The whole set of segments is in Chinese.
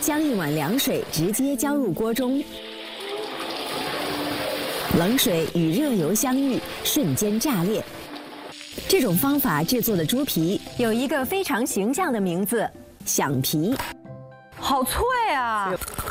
将1碗凉水直接浇入锅中，冷水与热油相遇，瞬间炸裂。这种方法制作的猪皮有一个非常形象的名字——响皮。 好脆啊！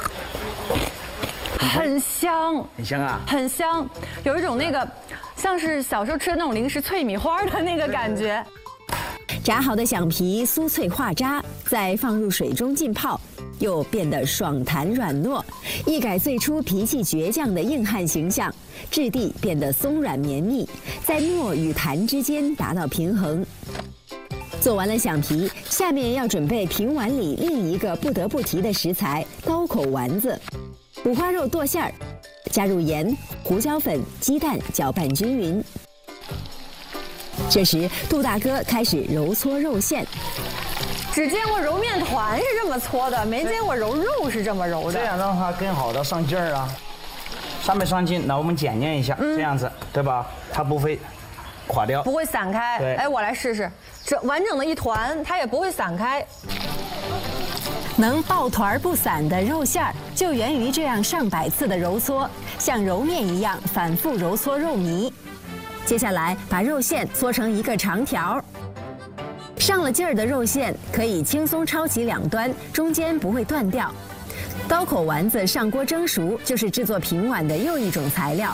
很香， 很香啊， 很香，有一种那个像是小时候吃的那种零食脆米花的那个感觉。 炸好的响皮酥脆化渣，再放入水中浸泡，又变得爽弹软糯，一改最初脾气倔强的硬汉形象，质地变得松软绵密，在糯与弹之间达到平衡。做完了响皮，下面要准备平碗里另一个不得不提的食材——刀口丸子。五花肉剁馅儿，加入盐、胡椒粉、鸡蛋，搅拌均匀。这时，杜大哥开始揉搓肉馅。 只见过揉面团是这么搓的，没见过揉肉是这么揉的。 这样让它更好的上劲儿啊，上没上劲？那我们检验一下，这样子对吧？它不会垮掉， 不会散开。 对， 哎，我来试试，这完整的一团，它也不会散开。 能抱团不散的肉馅儿，就源于这样上百次的揉搓，像揉面一样反复揉搓肉糜。接下来把肉馅搓成一个长条，上了劲儿的肉馅可以轻松抄起两端，中间不会断掉。刀口丸子上锅蒸熟，就是制作平碗的又一种材料。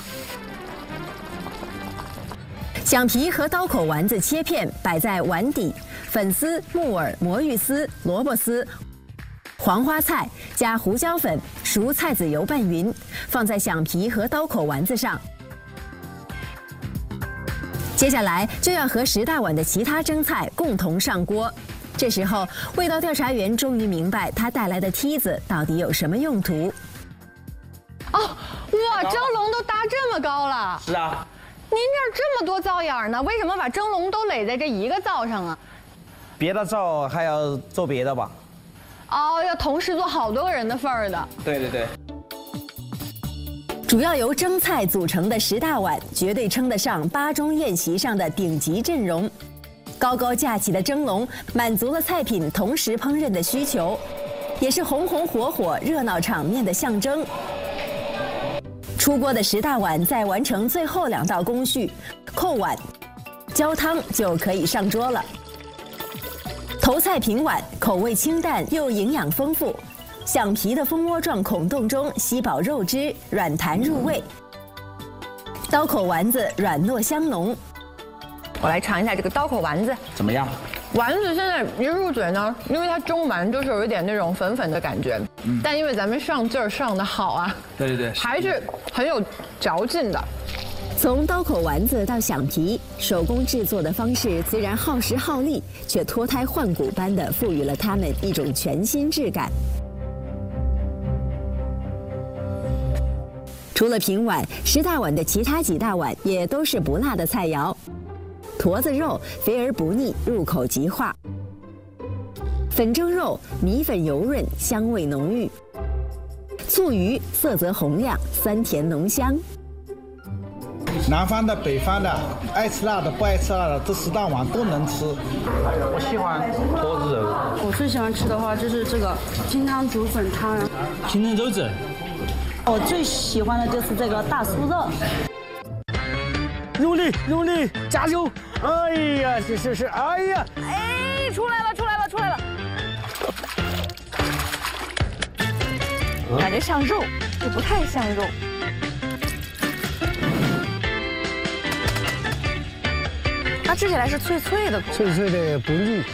响皮和刀口丸子切片摆在碗底，粉丝、木耳、魔芋丝、萝卜丝、黄花菜加胡椒粉、熟菜籽油拌匀，放在响皮和刀口丸子上。接下来就要和10大碗的其他蒸菜共同上锅。这时候，味道调查员终于明白他带来的梯子到底有什么用途。 哦，哇，蒸笼都搭这么高了。 是啊。 您这儿这么多灶眼呢，为什么把蒸笼都垒在这一个灶上啊？ 别的灶还要做别的吧？ 哦，要同时做好多个人的份儿的。 对对对。 主要由蒸菜组成的10大碗，绝对称得上8中宴席上的顶级阵容。高高架起的蒸笼，满足了菜品同时烹饪的需求，也是红红火火、热闹场面的象征。出锅的10大碗再完成最后2道工序，扣碗、浇汤就可以上桌了。头菜平碗，口味清淡又营养丰富。响皮的蜂窝状孔洞中吸饱肉汁，软弹入味。刀口丸子软糯香浓。 我来尝一下这个刀口丸子， 怎么样？ 丸子现在一入嘴呢，因为它蒸完就是有一点那种粉粉的感觉，但因为咱们上劲儿上的好啊， 对对对， 还是很有嚼劲的。 从刀口丸子到响皮，手工制作的方式虽然耗时耗力，却脱胎换骨般地赋予了它们一种全新质感。除了平碗，10大碗的其他几大碗也都是不辣的菜肴。坨子肉肥而不腻，入口即化；粉蒸肉米粉油润，香味浓郁；醋鱼色泽红亮，酸甜浓香。 南方的、北方的，爱吃辣的、不爱吃辣的，这10大碗都能吃。 我喜欢坨子肉。 我最喜欢吃的话就是这个清汤煮粉汤， 清蒸肘子。 我最喜欢的就是这个大酥肉。 用力用力，加油！哎呀，是，哎呀， 哎，出来了，出来了！感觉像肉，又不太像肉。它吃起来是脆脆的， 脆脆的不腻。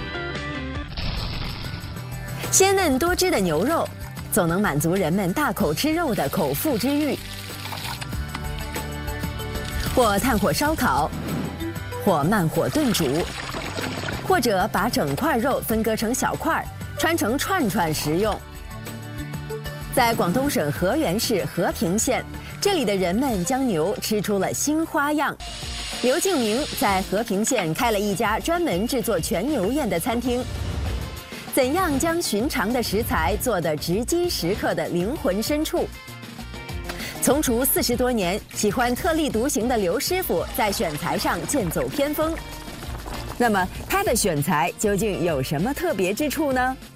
鲜嫩多汁的牛肉，总能满足人们大口吃肉的口腹之欲。或炭火烧烤，或慢火炖煮，或者把整块肉分割成小块，穿成串串食用。在广东省河源市和平县，这里的人们将牛吃出了新花样。刘敬明在和平县开了一家专门制作全牛宴的餐厅。怎样将寻常的食材做得直击食客的灵魂深处？从厨40多年，喜欢特立独行的刘师傅在选材上剑走偏锋。那么他的选材究竟有什么特别之处呢？